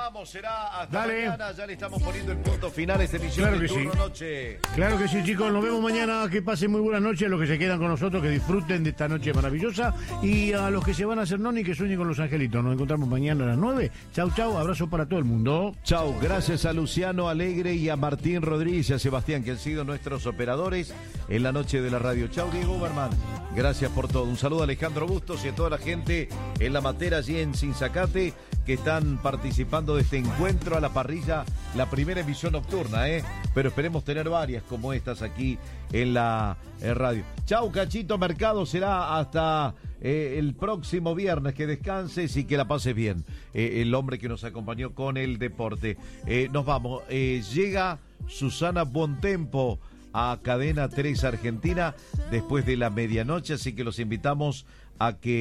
vamos, será hasta Dale. mañana. Ya le estamos poniendo el punto final a esta emisión Claro de que Turno sí. Noche. Claro que sí, chicos. Nos vemos mañana. Que pasen muy buenas noches. A los que se quedan con nosotros, que disfruten de esta noche maravillosa. Y a los que se van a hacer noni, que sueñen con los angelitos. Nos encontramos mañana a las 9. Chau, chau. Abrazo para todo el mundo. Chau, gracias a Luciano Alegre y a Martín Rodríguez y a Sebastián, que han sido nuestros operadores en la noche de la radio. Chau, Diego Uberman. Gracias por todo. Un saludo a Alejandro Bustos y a toda la gente en La Matera, allí en Sinzacate, que están participando de este encuentro a la parrilla, la primera emisión nocturna, pero esperemos tener varias como estas aquí en la radio. Chau, Cachito Mercado, será hasta el próximo viernes. Que descanses y que la pases bien. El hombre que nos acompañó con el deporte. Nos vamos. Llega Susana Bontempo a Cadena 3 Argentina después de la medianoche, así que los invitamos a que